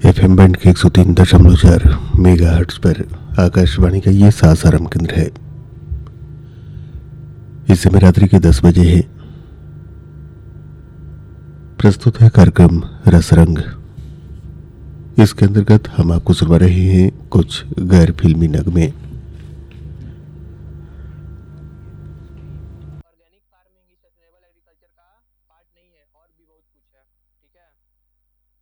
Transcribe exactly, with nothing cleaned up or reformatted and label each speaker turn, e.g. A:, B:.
A: F M band के एक सौ तीन दशमलव चार मेगा हर्ट्ज पर आकाशवाणी का ये सासाराम केंद्र है। इस समय रात्रि के दस बजे है। प्रस्तुत है कार्यक्रम रसरंग। इसके अंतर्गत हम आपको सुनवा रहे हैं कुछ गैर फिल्मी नगमे।